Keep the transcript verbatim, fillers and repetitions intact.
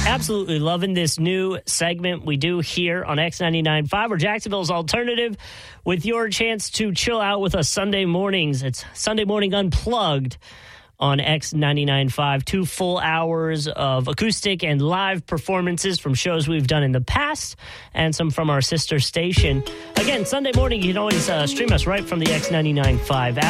Absolutely loving this new segment we do here on X ninety-nine point five, or Jacksonville's alternative, with your chance to chill out with us Sunday mornings. It's Sunday Morning Unplugged on X ninety-nine point five. Two full hours of acoustic and live performances from shows we've done in the past and some from our sister station. Again, Sunday morning, you can always uh, stream us right from the X ninety-nine point five app.